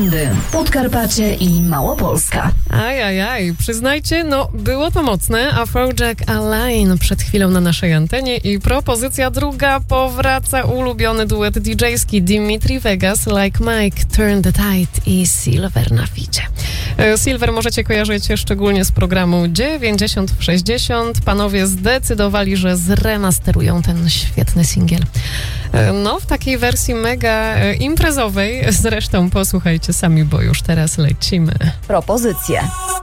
Podkarpacie i Małopolska. Ajajaj, przyznajcie, było to mocne. Afrojack Align przed chwilą na naszej antenie i propozycja druga powraca ulubiony duet DJ-ski Dimitri Vegas, Like Mike, Turn the Tide i Silver na ficie. Silver możecie kojarzyć szczególnie z programu 90 w 60. Panowie zdecydowali, że zremasterują ten świetny singiel. W takiej wersji mega imprezowej. Zresztą posłuchajcie sami, bo już teraz lecimy. Propozycje.